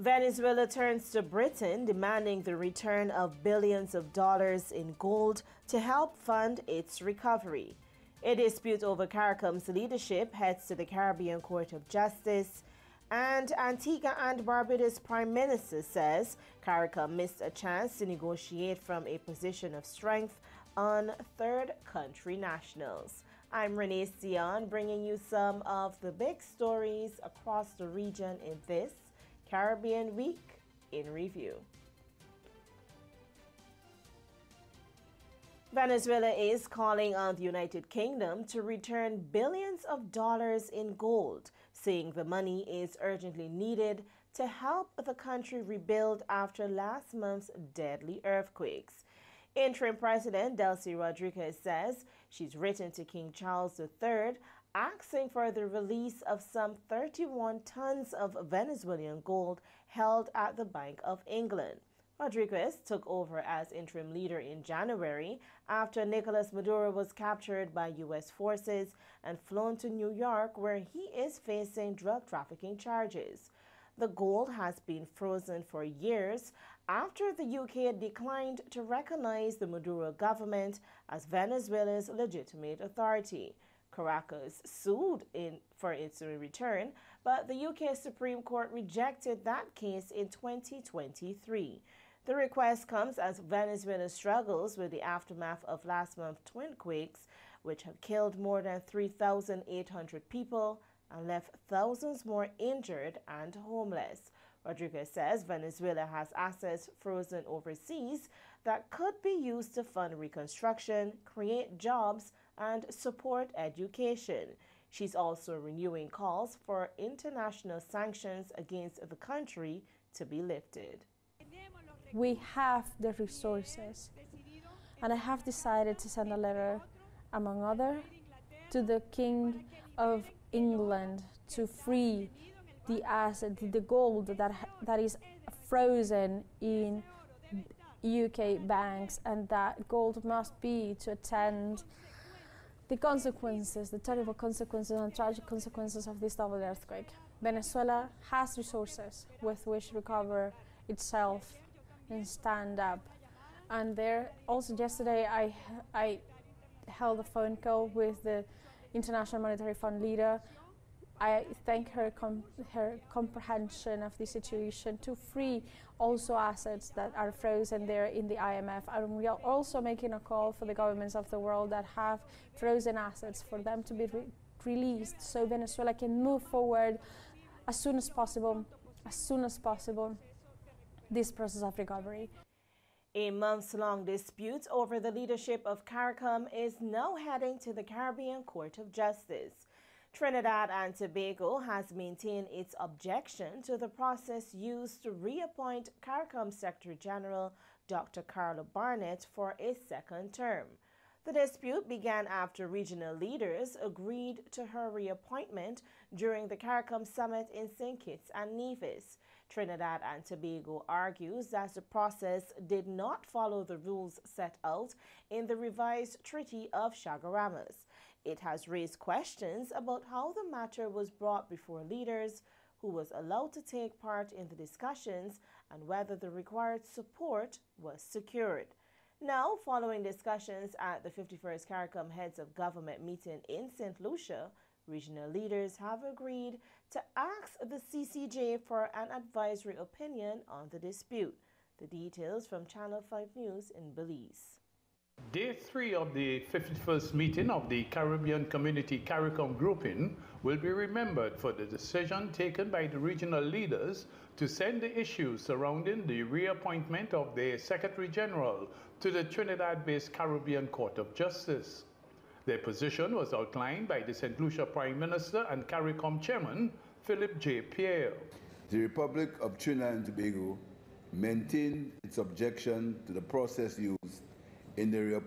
Venezuela turns to Britain, demanding the return of billions of dollars in gold to help fund its recovery. A dispute over CARICOM's leadership heads to the Caribbean Court of Justice, and Antigua and Barbuda's Prime Minister says CARICOM missed a chance to negotiate from a position of strength on third country nationals. I'm Renee Sion, bringing you some of the big stories across the region in this Caribbean Week in Review. Venezuela is calling on the United Kingdom to return billions of dollars in gold, saying the money is urgently needed to help the country rebuild after last month's deadly earthquakes. Interim President Delcy Rodriguez says she's written to King Charles III asking for the release of some 31 tons of Venezuelan gold held at the Bank of England. Rodriguez took over as interim leader in January after Nicolas Maduro was captured by U.S. forces and flown to New York, where he is facing drug trafficking charges. The gold has been frozen for years after the UK declined to recognize the Maduro government as Venezuela's legitimate authority. Caracas sued for its return, but the UK Supreme Court rejected that case in 2023. The request comes as Venezuela struggles with the aftermath of last month's twin quakes, which have killed more than 3,800 people and left thousands more injured and homeless. Rodriguez says Venezuela has assets frozen overseas that could be used to fund reconstruction, create jobs, and support education. She's also renewing calls for international sanctions against the country to be lifted. We have the resources, and I have decided to send a letter, among others, to the King of England to free the asset, the gold that is frozen in UK banks, and that gold must be to attend the consequences, the terrible consequences and tragic consequences of this double earthquake. Venezuela has resources with which to recover itself and stand up. And there also yesterday I held a phone call with the International Monetary Fund leader. I thank her comprehension of the situation to free also assets that are frozen there in the IMF. And we are also making a call for the governments of the world that have frozen assets for them to be released so Venezuela can move forward as soon as possible, this process of recovery. A months-long dispute over the leadership of CARICOM is now heading to the Caribbean Court of Justice. Trinidad and Tobago has maintained its objection to the process used to reappoint CARICOM Secretary General Dr. Carla Barnett for a second term. The dispute began after regional leaders agreed to her reappointment during the CARICOM summit in St. Kitts and Nevis. Trinidad and Tobago argues that the process did not follow the rules set out in the revised Treaty of Chaguaramas. It has raised questions about how the matter was brought before leaders, who was allowed to take part in the discussions, and whether the required support was secured. Now, following discussions at the 51st CARICOM Heads of Government meeting in St. Lucia, regional leaders have agreed to ask the CCJ for an advisory opinion on the dispute. The details from Channel 5 News in Belize. Day 3 of the 51st meeting of the Caribbean Community CARICOM grouping will be remembered for the decision taken by the regional leaders to send the issues surrounding the reappointment of the Secretary General to the Trinidad-based Caribbean Court of Justice. Their position was outlined by the St. Lucia Prime Minister and CARICOM Chairman, Philip J. Pierre. The Republic of Trinidad and Tobago maintained its objection to the process used in the